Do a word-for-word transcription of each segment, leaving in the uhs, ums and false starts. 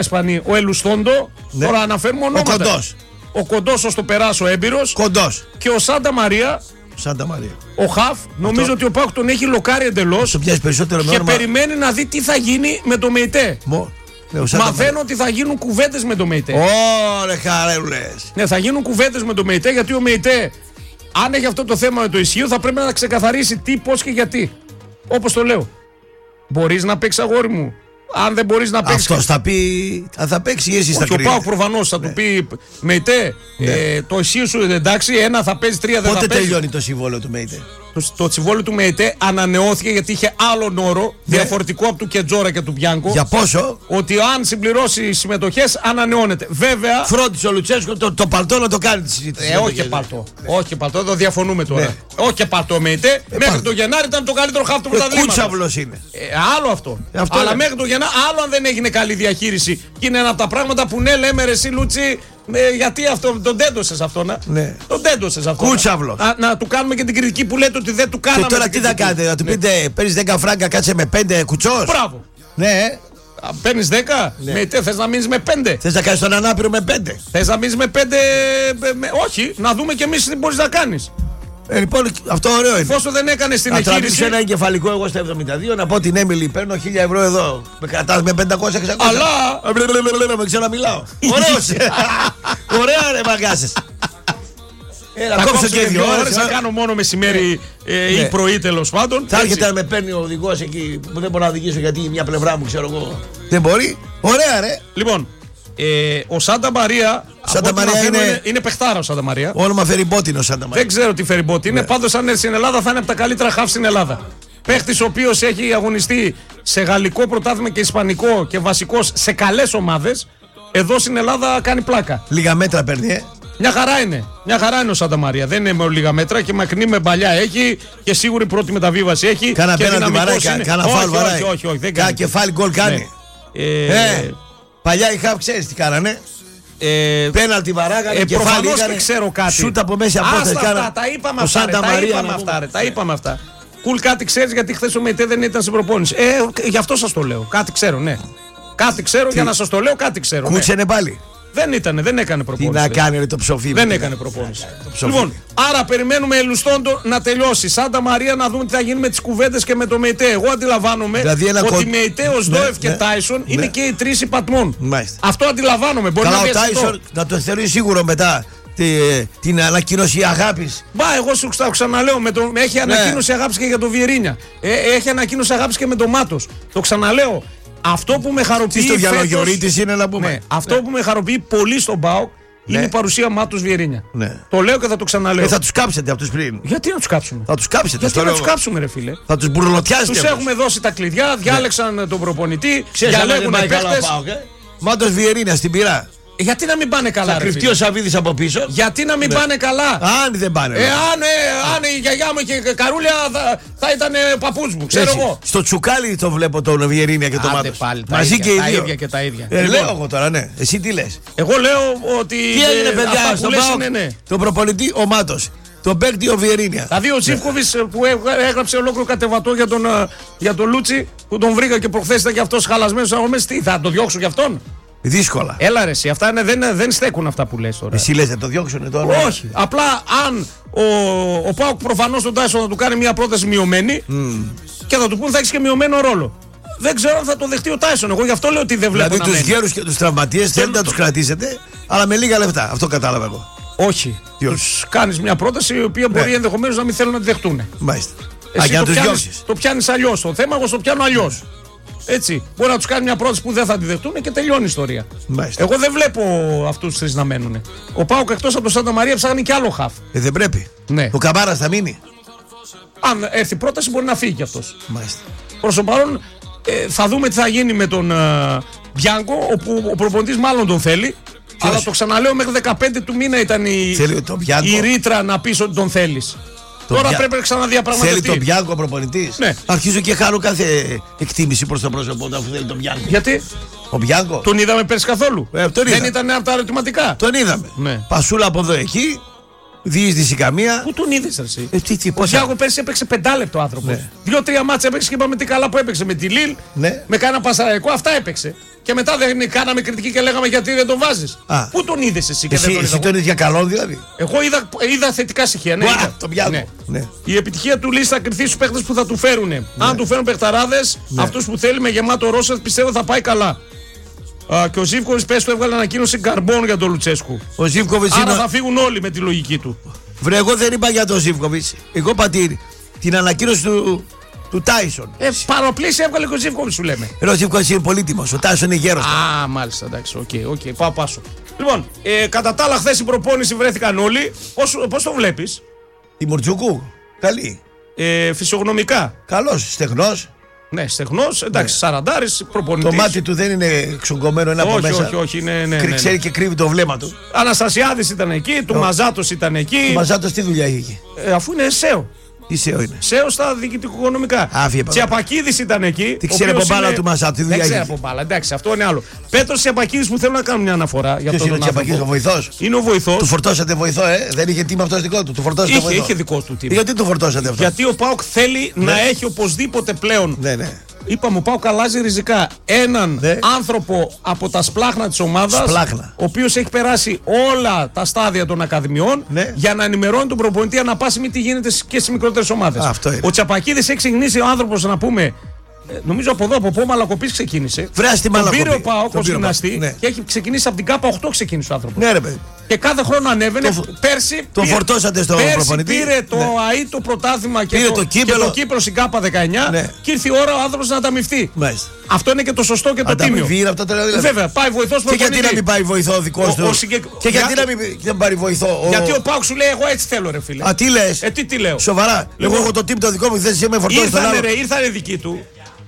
Ισπανοί. Ο Ελουστόντο, ναι. Τώρα αναφέρουμε ονόματα. Ο Κοντός. Ο Κοντός, ως το περάσω έμπειρος. Κοντός. Και ο Σάντα Μαρία. Σάντα Μαρία. Ο Χαφ, νομίζω αυτό... ότι ο Πάοκ τον έχει λοκάρει εντελώς. Και όνομα... περιμένει να δει τι θα γίνει με το ΜΕΙΤΕ. Μο... Ναι, μαθαίνω ότι θα γίνουν κουβέντες με το ΜΕΙΤΕ. Ωρε χαρούλες. Ναι, θα γίνουν κουβέντες με το ΜΕΙΤΕ, γιατί ο ΜΕΙΤΕ, αν έχει αυτό το θέμα με το ισχύο, θα πρέπει να ξεκαθαρίσει τι, πώς και γιατί. Όπως το λέω. Μπορείς να παίξεις, αγόρι μου. Αν δεν μπορείς να παίξεις. Αυτός θα πει. Αν θα παίξει, εσύ θα κρίνει. Ο Πάοκ προφανώς θα ναι. του πει ΜΕΙΤΕ, ναι. ε, το ισχύο σου εντάξει, ένα θα παίζει, τρία δεν Πότε θα παίζει. Πότε τελειώνει το συμβόλαιο του ΜΕΙΤΕ? Το, το συμβόλαιο του ΜΕΙΤΕ ανανεώθηκε γιατί είχε άλλον όρο, ναι. διαφορετικό από του Κετζόρα και του Μπιάνκο. Για πόσο? Ότι αν συμπληρώσει συμμετοχές ανανεώνεται. Βέβαια. Φρόντισε ο Λουτσέσκο το, το παλτό να το κάνει τη συζήτηση. Ε, όχι και παλτό. Ναι. Όχι και παλτό, εδώ διαφωνούμε τώρα. Ναι. Όχι και παλτό ΜΕΙΤΕ. Ε, Μέχρι παλ... το Γενάρη ήταν το καλύτερο χάφ του πρωταθλήματος. Κούτσαυλος είναι. Ε, άλλο αυτό. αυτό Αλλά είναι. μέχρι το Γενάρη, άλλο αν δεν έγινε καλή διαχείριση. Και είναι ένα από τα πράγματα που ναι, λέμε ρε εσύ Λούτσι. Ε, γιατί αυτό, τον τέντωσες αυτό, να. Ναι. Τον τέντωσες αυτό. Κούτσαυλος. Να, να του κάνουμε και την κριτική που λέτε ότι δεν του κάναμε. Και τώρα τι θα κάνετε, να του πείτε παίρνεις δέκα φράγκα, κάτσε με πέντε κουτσός. Μπράβο. Ναι. Παίρνεις δέκα, ναι. Με, θες να μείνεις με πέντε. Θες να κάνεις τον ανάπηρο με πέντε. Θες να μείνεις με πέντε. Με, όχι, να δούμε κι εμείς τι μπορείς να κάνεις. Ε, λοιπόν, αυτό ωραίο είναι. Πόσο δεν έκανε την να εγχείρηση. Να τραβήξω ένα εγκεφαλικό εγώ στα εβδομήντα δύο, να πω την Έμιλι, παίρνω χίλια ευρώ εδώ. Με κρατάς με πεντακόσια εξακόσια. Αλλά. Με ξαναμιλάω. Ωραίος. Ωραία, ρε μαγκάσες. Ε, θα κόψω και δύο ώρες, θα κάνω μόνο μεσημέρι ε, ή πρωί τέλος πάντων. Θα έρχεται να με παίρνει ο οδηγός εκεί που δεν μπορώ να οδηγήσω γιατί μια πλευρά μου ξέρω εγώ. Δεν μπορεί. Ωραία, ρε. Λοιπόν, ε, ο Σάντα Μαρία. Σάντα Μαρία είναι... είναι, είναι παιχτάρα ο Σάντα Μαρία. Όνομα φεριμπότη είναι ο Σάντα Μαρία. Δεν ξέρω τι φεριμπότη είναι. Ναι. Πάντως, αν έρθει στην Ελλάδα, θα είναι από τα καλύτερα χαφ στην Ελλάδα. Παίχτης ο οποίος έχει αγωνιστεί σε γαλλικό πρωτάθλημα και ισπανικό και βασικός σε καλές ομάδες. Εδώ στην Ελλάδα κάνει πλάκα. Λίγα μέτρα παίρνει, ε. Μια χαρά είναι. Μια χαρά είναι ο Σάντα Μαρία. Δεν είναι με λίγα μέτρα και μακρινή με παλιά έχει και σίγουρη πρώτη μεταβίβαση έχει. Κάνα πέναντι βαράει, κάνα φάλ βαράει. Όχι, όχι, όχι, δεν κάνει. Κάνα κεφάλι γκολ κάνει. Ναι. Ε, ε, παλιά η Χαβ ξέρεις τι κάνανε. Ε, πέναλτι βαράγανε, ε, κεφάλι προφανώς είχανε. Και ξέρω κάτι. Σούτ από μέση απόσταση. Αυτά, τα είπαμε αυτά. Ρε, τα είπαμε αυτά. Ρε, τα είπαμε αυτά. Κουλ, κάτι ξέρεις γιατί χθες ο ΜΕΙΤΕ δεν ήταν στην προπόνηση. Ε, γι' αυτό σας το λέω. Κάτι ξέρω, ναι. Κάτι ξέρω τι? Για να σας το λέω, κάτι ξέρω. Κούτσενε ναι. Πάλι. Δεν ήτανε, δεν έκανε προπόνηση. Τι να κάνει ρε, το ψοφί. Δεν έκανε προπόνηση. Λοιπόν, άρα περιμένουμε Ελουστόντο να τελειώσει. Σάντα Μαρία να δούμε τι θα γίνει με τις κουβέντες και με το ΜΕΙΤΕ. Εγώ αντιλαμβάνομαι δηλαδή ότι κο... ΜΕΙΤΕ, ο Σντόεφ ναι, και ναι, Τάισον ναι. Είναι και οι τρεις υπατμών. Αυτό αντιλαμβάνομαι. Μπορεί καλά, να ο Τάισον να το θεωρεί σίγουρο μετά τη, την ανακοίνωση αγάπης. Μπα, εγώ σου το ξαναλέω. Με το, έχει ανακοίνωση ναι. Αγάπης και για το Βιερίνια. Ε, έχει ανακοίνωση αγάπης και με τον Μάτος. Το ξαναλέω. Αυτό που με χαροποιεί. Στο διαλογιορίτης είναι να πούμε. Ναι, αυτό ναι. που με χαροποιεί πολύ στον ΠΑΟΚ ναι. Είναι η παρουσία Μάτος Βιερίνια. Ναι. Το λέω και θα το ξαναλέω. Ε, θα τους κάψετε από τους πριν. Γιατί να τους κάψουμε. Θα τους κάψετε. Γιατί να τους κάψουμε, ρε φίλε. Θα τους μπουρλωτιάσετε. Τους έχουμε δώσει τα κλειδιά, διάλεξαν ναι. τον προπονητή. Διαλέγουν παίκτες. Μάτος Βιερίνια στην πειρά. Γιατί να μην πάνε καλά. Θα κρυφτεί ο Σαββίδης από πίσω. Γιατί να μην ναι. πάνε καλά. Αν δεν πάνε. Ε, αν, ε, αν η γιαγιά μου και η καρούλια θα, θα ήταν παππούς μου. Ξέρω εγώ. Στο τσουκάλι το βλέπω τον Βιερίνια και τον Μάτος. Μαζί και οι δύο. Τα ίδια και τα ίδια. Ε, λέω εγώ τώρα, ναι. Εσύ τι λες. Εγώ λέω ότι. Τι έγινε, παιδιά, στον ΠΑΟΚ. Τον προπονητή ο Μάτος. Τον παίκτη ο Βιερίνια. Δηλαδή ο Ζίβκοβιτς που έγραψε ολόκληρο κατεβατό για τον, για τον Λούτσι που τον βρήκα και προχθές ήταν και αυτός χαλασμένος αγωνές. Τι θα το διώξω κι αυτόν. Δύσκολα. Έλα ρε εσύ, αυτά είναι, δεν, δεν στέκουν αυτά που λες τώρα. Εσύ λες να το διώξουνε τώρα. Όχι. Απλά αν ο, ο Πάοκ προφανώς τον Τάισον θα του κάνει μια πρόταση μειωμένη mm. και θα του πούν θα έχεις και μειωμένο ρόλο. Δεν ξέρω αν θα το δεχτεί ο Τάισον. Εγώ γι' αυτό λέω ότι δεν βλέπω. Δηλαδή τους γέρους και τους τραυματίες θέλετε να τους κρατήσετε, αλλά με λίγα λεφτά. Αυτό κατάλαβα εγώ. Όχι. Τους κάνεις μια πρόταση η οποία μπορεί ναι. ενδεχομένως να μην θέλουν να τη δεχτούν. Μάλιστα. Εσύ Α, για το, το, πιάνεις, το πιάνεις αλλιώς το θέμα, εγώ το πιάνω αλλιώς. Έτσι. Μπορεί να τους κάνει μια πρόταση που δεν θα τη δεχτούν και τελειώνει η ιστορία. Μάλιστα. Εγώ δεν βλέπω αυτούς τους τρεις να μένουν. Ο ΠΑΟΚ εκτός από τον Σάντα Μαρία ψάχνει και άλλο χαφ. Ε, δεν πρέπει. Ναι. Ο Καμάρας θα μείνει. Αν έρθει πρόταση μπορεί να φύγει κι αυτός. Μάλιστα. Προς το παρόν ε, θα δούμε τι θα γίνει με τον ε, Μπιάνκο, όπου ο προπονητής μάλλον τον θέλει. Και αλλά όχι. Το ξαναλέω, μέχρι δεκαπέντε του μήνα ήταν η, η ρήτρα να πεις ότι τον θέλεις. Το Τώρα πια... πρέπει να ξαναδιαπραγματευτεί. Θέλει τον Μπιάνκο προπονητής. Ναι. Αρχίζω και χάνω κάθε εκτίμηση προς το πρόσωπο του αφού θέλει τον Μπιάνκο. Γιατί? Ο Μπιάνκο. Τον είδαμε πέρσι καθόλου. Ε, τον Δεν ήταν από τα ερωτηματικά. Τον είδαμε. Ναι. Πασούλα από εδώ εκεί. Διείσδυση καμία. Πού τον είδες εσύ. Ε, τι, τι, ο Μπιάνκο πέρσι έπαιξε πεντάλεπτο άνθρωπος. Ναι. Δύο-τρία μάτσα έπαιξε και είπαμε τι καλά που έπαιξε με τη Λίλ. Ναι. Με κάνα πασαραϊκό. Αυτά έπαιξε. Και Και μετά δεν κάναμε κριτική και λέγαμε γιατί δεν τον βάζεις. Πού τον είδες εσύ και εσύ, δεν τον εσύ τον είδες για καλό δηλαδή? Εγώ είδα, είδα θετικά στοιχεία. Ναι, Wow, το ναι. Ναι. Η επιτυχία του Λύση θα κρυφθεί στους παίχτες που θα του φέρουν. Ναι. Αν του φέρουν παιχταράδες, ναι. αυτούς που θέλει με γεμάτο ρόσερ, πιστεύω θα πάει καλά. Α, και ο Ζίβκοβιτς πες του έβγαλε ανακοίνωση καρμπών για τον Λουτσέσκου. Ο Ζίβκοβιτς Άρα είναι... θα φύγουν όλοι με τη λογική του. Βρε, εγώ δεν είπα για τον Ζίβκοβιτς. Εγώ πατήρι την ανακοίνωση του. Του Τάισον. Ε, παροπλήσει έβγαλε και ο Ζίβκοβιτς σου λέμε. Ε, ο Ζίβκοβιτς είναι πολύτιμος. Ο Τάισον είναι γέρος. Α, μάλιστα, εντάξει, οκ, okay, okay, πάω πάσο. Λοιπόν, ε, κατά τα άλλα, χθες η προπόνηση βρέθηκαν όλοι. Πώς το βλέπεις? Η Μουρτζουκού. Καλή. Ε, φυσιογνωμικά. Καλός, στεγνός. Ναι, στεγνός, εντάξει, ναι. Σαραντάρης, προπονητής. Το μάτι του δεν είναι εξογκωμένο ένα όχι, από μέσα. Όχι, όχι, ναι, ναι, ναι, ναι. Ξέρει και κρύβει το βλέμμα του. Αναστασιάδης ήταν εκεί, του Μαζάτος ήταν εκεί. Του Μαζάτος τι δουλειά είχε? Ε, αφού είναι ΕΣΕΟ. Τι ΣΕΟ είναι? ΣΕΟ στα διοικητικο-οικονομικά. Τσιαπακίδης ήταν εκεί. Τι ξέρει από μπάλα του Μαζάτου, τι δουλειά είχε? Δεν ξέρει από μπάλα, εντάξει, αυτό είναι άλλο. Πέτρος Τσιαπακίδης που θέλω να κάνω μια αναφορά. Ποιος είναι ο Τσιαπακίδης, ο βοηθός? Είναι ο βοηθός. Του φορτώσατε βοηθό, ε? Δεν είχε τίμα αυτός δικό του. Του φορτώσατε είχε, βοηθό. Είχε δικό του τίμα. Γιατί του φορτώσατε αυτό? Γιατί ο ΠΑΟΚ θέλει ναι. να έχει οπωσδήποτε πλέον. Ναι, ναι. Είπαμε, ο ΠΑΟΚ αλλάζει ριζικά έναν ναι. άνθρωπο από τα σπλάχνα της ομάδας, σπλάχνα. ο οποίος έχει περάσει όλα τα στάδια των ακαδημιών ναι. για να ενημερώνει τον προπονητή ανά πάση μη τι γίνεται και στις μικρότερες ομάδες. Ο Τσιαπακίδης έχει ξεκινήσει ο άνθρωπος να πούμε. Νομίζω από εδώ, από πού Μαλακοπής ξεκίνησε. Βράστη Μαλακοπή. Τον πήρε ο ΠΑΟΚ ως γυμναστή ναι. και έχει ξεκινήσει από την ΚΑΠΑ οκτώ ξεκίνησε ο άνθρωπος. Ναι, ρε παιδί. Και κάθε χρόνο ανέβαινε. Το, πέρσι. Το πήρε, φορτώσατε στο πέρσι προπονητή. Πήρε το ναι. ΑΕ το πρωτάθλημα και, πήρε το, το κύπελο. και το κύπελο στην ΚΑΠΑ δεκαεννιά. Ναι. Και ήρθε η ώρα ο άνθρωπος να ανταμυφθεί. Μάλιστα. Αυτό είναι και το σωστό και το τίμιο. Αυτό το δηλαδή. Βέβαια, πάει βοηθός προπονητή. Και γιατί να μην πάει βοηθό δικό του. Και γιατί να μην πάρει βοηθό. Γιατί ο ΠΑΟΚ σου λέει, εγώ έτσι θέλω, ρε φίλε. Α, τι λες? Ε, τι, τι λέω. Σοβαρά. Εγώ έχω το τύπο το δικό μου, θες εσύ με φορτώσει τον άλλο. Ήρθανε δικοί του.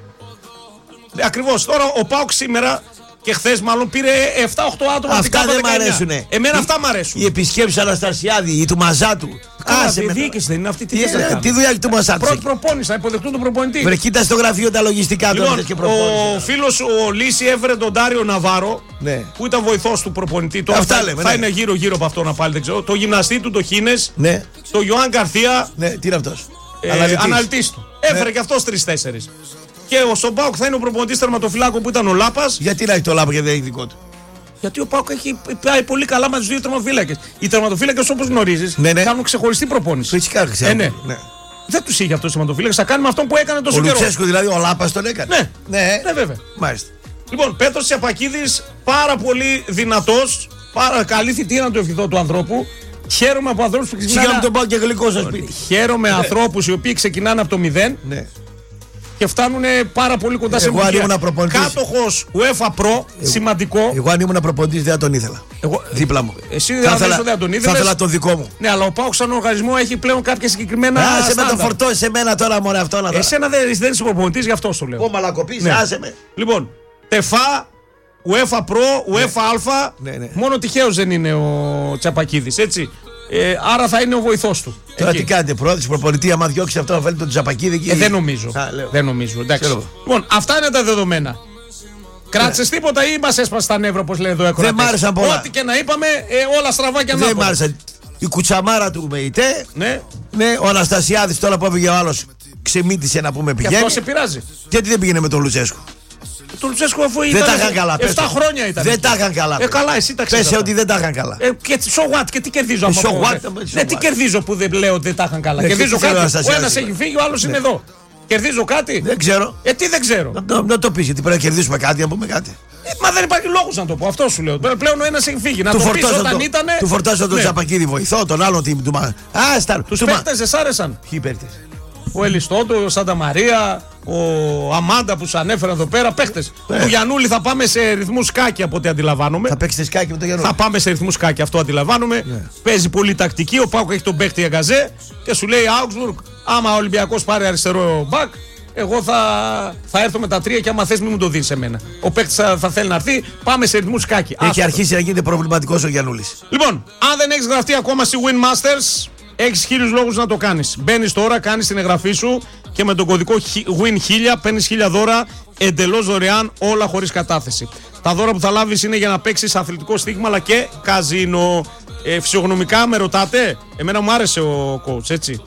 Ακριβώς. Τώρα ο ΠΑΟΚ σήμερα και χθες μάλλον πήρε επτά οκτώ άτομα. Αυτά δεν μ' αρέσουνε. Εμένα οι, αυτά μ' αρέσουν. Οι επισκέψεις Αναστασιάδη ή του Μαζάτου. Άσε με. Διοίκηση δεν είναι αυτή. Τι, τι, τι δουλειά έχει του Μαζάτου? Πρώτη προπόνηση, να υποδεχτούν τον προπονητή. Βρε, κοίτα στο γραφείο τα λογιστικά του. Λοιπόν, ο φίλος ο Λύση έφερε τον Ντάριο Ναβάρο ναι. που ήταν βοηθός του προπονητή. Τώρα αυτά θα, λέμε, θα ναι. είναι γύρω-γύρω από αυτό να πάλι δεν ξέρω. Το γυμναστή του, το Χίνες. Ναι. Το Ιωάνν Καρθία. Ναι, τι είναι αυτός? Ε, Αναλυτής του. Έφερε ναι. και αυτός τρεις-τέσσερις. Και ο στον ΠΑΟΚ θα είναι ο προπονητής τερματοφυλάκου που ήταν ο Λάπας. Γιατί να έχει το Λάπα και δεν έχει δικό του? Γιατί ο ΠΑΟΚ έχει πάει πολύ καλά με τους δύο τερματοφύλακες. Οι τερματοφύλακες, όπως γνωρίζεις, ναι, ναι. κάνουν ξεχωριστή προπόνηση. Φυσικά ξέρω. Ε, ναι. Ναι. Δεν τους είχε αυτός ο τερματοφύλακας. Θα κάνει με αυτόν που έκανε τόσο καιρό. Ο Λουτσέσκου δηλαδή, ο Λάπας τον έκανε. Ναι, ναι. ναι βέβαια. Μάλιστα. Λοιπόν, Πέτρος Τσιαπακίδης, πάρα πολύ δυνατός. Πάρα καλή θητεία να του ευχηθώ του ανθρώπου. Χαίρομαι από ανθρώπους που ξεκινάνε. Σιγά τον πάω και γλυκό στο σπίτι. Χαίρομαι ναι. ανθρώπους οι οποίοι ξεκινάνε από το μηδέν. Ναι. Και φτάνουν πάρα πολύ κοντά σε ηλικία. Κάτοχος UEFA Pro, εγώ, σημαντικό. Εγώ αν ήμουν προπονητής δεν θα τον ήθελα. Εγώ, δίπλα μου. Εσύ δεν θα, ήθελα, δεν τον ήθελες. Θα ήθελα τον δικό μου. Ναι, αλλά ο ΠΑΟΚ σαν οργανισμό έχει πλέον κάποια συγκεκριμένα. Άσε με το φορτώσει σε μένα τώρα, μωρέ αυτό να δω. Εσένα δεν, δεν είσαι προπονητής, γι' αυτό σου λέω. Ο Μαλακοπής, ναι. άσε με. Λοιπόν, ΤΕΦΑ, UEFA Pro, UEFA ναι. Α. Ναι, ναι. Μόνο τυχαίος δεν είναι ο Τσιαπακίδης, έτσι. Ε, άρα θα είναι ο βοηθός του. Τώρα εκεί. Τι κάνετε, πρόεδρος προπονητή, άμα διώξει αυτό να βάλει τον Τσιαπακίδη εκεί. Ε, δεν νομίζω. Α, δεν νομίζω. Εντάξει. Λοιπόν, αυτά είναι τα δεδομένα. Κράτησες τίποτα ή μας έσπασε τα νεύρα, όπως λέει εδώ έκονα. Δεν μ' άρεσαν πολλά. Ό,τι και να είπαμε, ε, όλα στραβά και ανάποδα. Δεν μ' άρεσαν. Η κουτσαμάρα του ΜΕΙΤΕ. Ναι. Ναι, ο Αναστασιάδης τώρα που έφυγε ο άλλος ξεμύτησε να πούμε πηγαίνει. Και αυτό σε πειράζει. Γιατί δεν πήγαινε με τον Λουτσέσκου? Το Λουτσέσκου αφού ήταν. Δεν τα είχαν καλά. επτά χρόνια ήταν. Δεν τα είχαν καλά. Ε, καλά, εσύ τα ξέρεις. Πες ότι δεν τα είχαν καλά. Ε, και so what, και τι κερδίζω από αυτό? Ναι, τι κερδίζω που δεν λέω ότι δεν τα είχαν καλά. Κερδίζω κάτι. Ο ένας έχει φύγει, ο άλλος είναι εδώ. Κερδίζω κάτι. Δεν ξέρω. Ε, τι δεν ξέρω. Να το πεις, γιατί πρέπει να κερδίσουμε κάτι, να πούμε κάτι. Μα δεν υπάρχει λόγος να το πω. Αυτό σου λέω. Πλέον ο ένας έχει φύγει. Να το πεις όταν ήταν. Του φορτώσω τον Τσιαπακίδη βοηθό, τον άλλον team του. Α, τους παίκτες δεν σ' άρεσαν? Ποιοι παίκτες? Ο Ελιστόντο, ο Σάντα Μαρία, ο Αμάντα που σου ανέφερα εδώ πέρα, παίχτες. Ε. Του Γιαννούλη θα πάμε σε ρυθμού σκάκι από ό,τι αντιλαμβάνομαι. Θα παίξει σκάκι με τον Γιαννούλη. Θα πάμε σε ρυθμού σκάκι, αυτό αντιλαμβάνομαι. Yeah. Παίζει πολύ τακτική. Ο Πάουκ έχει τον παίχτη Αγκαζέ και σου λέει Augsburg, άμα ο Ολυμπιακός πάρει αριστερό μπακ, εγώ θα, θα έρθω με τα τρία και άμα θες μην μου το δίνεις εμένα. Ο παίκτης θα, θα θέλει να έρθει, πάμε σε ρυθμού σκάκι. Έχει Άστο. αρχίσει να γίνεται προβληματικός ο Γιαννούλης. Λοιπόν, αν δεν έχεις γραφτεί ακόμα στη Win Masters, έχεις χίλιους λόγους να το κάνεις. Μπαίνεις τώρα, κάνεις την εγγραφή σου και με τον κωδικό Win χίλια παίρνεις χίλια δώρα εντελώς δωρεάν, όλα χωρίς κατάθεση. Τα δώρα που θα λάβεις είναι για να παίξεις αθλητικό στοίχημα αλλά και καζίνο. Ε, φυσιογνωμικά με ρωτάτε, εμένα μου άρεσε ο coach, έτσι.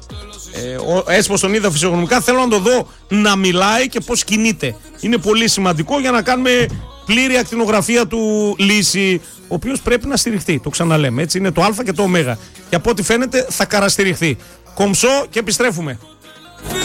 Ε, έτσι πως τον είδα φυσιογνωμικά, θέλω να το δω να μιλάει και πως κινείται. Είναι πολύ σημαντικό για να κάνουμε πλήρη ακτινογραφία του Λύση, ο οποίος πρέπει να στηριχθεί. Το ξαναλέμε. Έτσι είναι το Α και το Ω. Και από ό,τι φαίνεται θα καραστηριχθεί. Κομψό και επιστρέφουμε.